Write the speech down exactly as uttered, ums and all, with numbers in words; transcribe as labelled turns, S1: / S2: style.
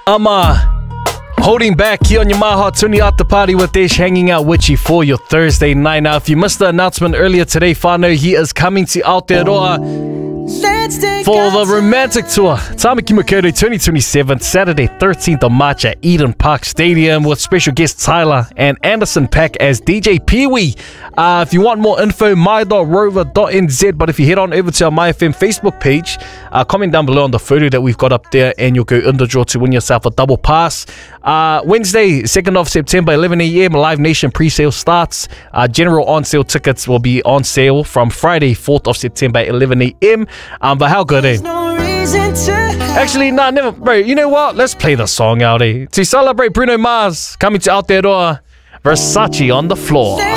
S1: I'm uh, holding back here on your Maha Tuni After Party with Desh, hanging out with you for your Thursday night. Now, if you missed the announcement earlier today, whānau, he is coming to Aotearoa for the Romantic Tour. Tamaki Makaurau twenty twenty-seven, Saturday thirteenth of March at Eden Park Stadium with special guests Tyler and Anderson .Paak as D J Pee-wee. Uh, if you want more info, my dot rover dot n z. But if you head on over to our MyFM Facebook page, uh, comment down below on the photo that we've got up there and you'll go in the draw to win yourself a double pass. Uh, Wednesday, second of September, eleven a m, Live Nation pre-sale starts. Uh, general on-sale tickets will be on sale from Friday, fourth of September, eleven a m. Um, but how good, eh? Actually, nah, never, bro. You know what? Let's play the song out, eh? To celebrate Bruno Mars coming to Aotearoa, Versace on the floor.